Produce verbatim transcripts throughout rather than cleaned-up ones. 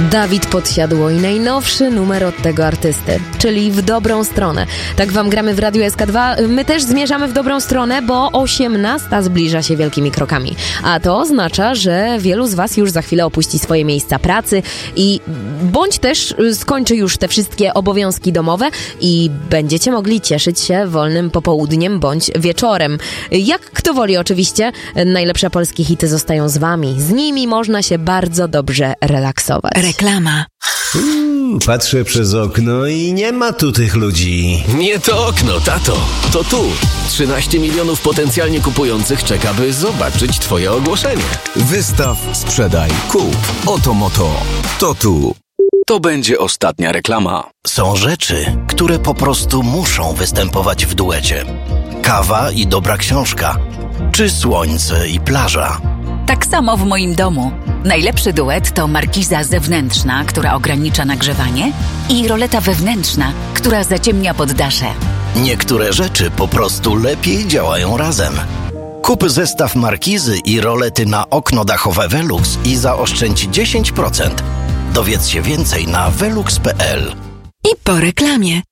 Dawid Podsiadło i najnowszy numer od tego artysty, czyli w dobrą stronę. Tak wam gramy w Radiu S K dwa. My też zmierzamy w dobrą stronę, bo osiemnasta zbliża się wielkimi krokami. A to oznacza, że wielu z was już za chwilę opuści swoje miejsca pracy i bądź też skończy już te wszystkie obowiązki domowe i będziecie mogli cieszyć się wolnym popołudniem bądź wieczorem. Jak kto woli oczywiście, najlepsze polskie hity zostają z wami. Z nimi można się bardzo dobrze relaksować. Reklama. Uuu, patrzę przez okno i nie ma tu tych ludzi. Nie to okno, tato. To tu. trzynaście milionów potencjalnie kupujących czeka, by zobaczyć twoje ogłoszenie. Wystaw, sprzedaj, kup. Oto moto. To tu. To będzie ostatnia reklama. Są rzeczy, które po prostu muszą występować w duecie. Kawa i dobra książka. Czy słońce i plaża. Tak samo w moim domu. Najlepszy duet to markiza zewnętrzna, która ogranicza nagrzewanie, i roleta wewnętrzna, która zaciemnia poddasze. Niektóre rzeczy po prostu lepiej działają razem. Kup zestaw markizy i rolety na okno dachowe Velux i zaoszczędź dziesięć procent. Dowiedz się więcej na velux kropka p l. I po reklamie.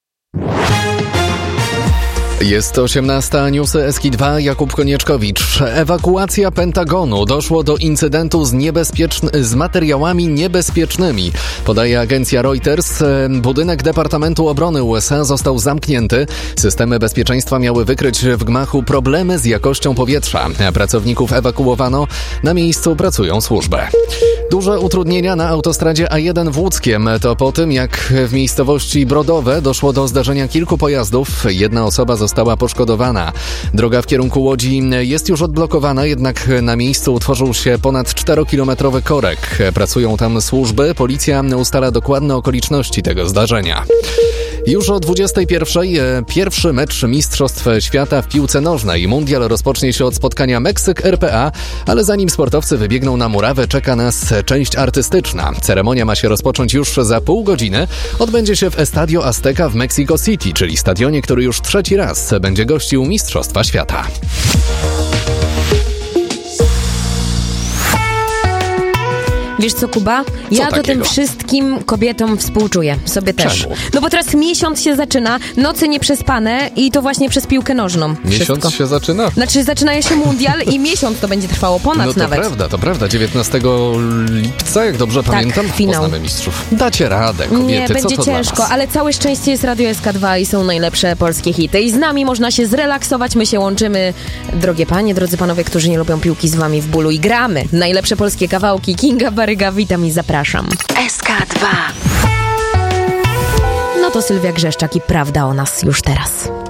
Jest osiemnasta, newsy S K dwa, Jakub Konieczkowicz. Ewakuacja Pentagonu. Doszło do incydentu z, niebezpieczny, z materiałami niebezpiecznymi. Podaje agencja Reuters. Budynek Departamentu Obrony U S A został zamknięty. Systemy bezpieczeństwa miały wykryć w gmachu problemy z jakością powietrza. Pracowników ewakuowano. Na miejscu pracują służby. Duże utrudnienia na autostradzie A jeden w Łódzkiem. To po tym, jak w miejscowości Brodowe doszło do zdarzenia kilku pojazdów. Jedna osoba została poszkodowana. Droga w kierunku Łodzi jest już odblokowana, jednak na miejscu utworzył się ponad czterokilometrowy korek. Pracują tam służby. Policja ustala dokładne okoliczności tego zdarzenia. Już o dwudziestej pierwszej pierwszy mecz Mistrzostw Świata w piłce nożnej. Mundial rozpocznie się od spotkania Meksyk-R P A, ale zanim sportowcy wybiegną na murawę, czeka nas część artystyczna. Ceremonia ma się rozpocząć już za pół godziny. Odbędzie się w Estadio Azteca w Mexico City, czyli stadionie, który już trzeci raz będzie gościł Mistrzostwa Świata. Wiesz co, Kuba? Ja co to takiego? tym wszystkim kobietom współczuję. Sobie też. Czemu? No bo teraz miesiąc się zaczyna, noce nieprzespane i to właśnie przez piłkę nożną. Miesiąc Wszystko. się zaczyna? Znaczy zaczyna się mundial i miesiąc to będzie trwało, ponad No to nawet. prawda, to prawda. dziewiętnastego lipca, jak dobrze Tak, pamiętam, finał. poznamy mistrzów. Dacie radę, kobiety, Nie, co będzie to ciężko, dla was? ale całe szczęście jest Radio S K dwa i są najlepsze polskie hity. I z nami można się zrelaksować, my się łączymy. Drogie panie, drodzy panowie, którzy nie lubią piłki, z wami w bólu i gramy. Najlepsze polskie kawałki. Kinga Baryga, witam i zapraszam. S K dwa. No to Sylwia Grzeszczak i prawda o nas już teraz.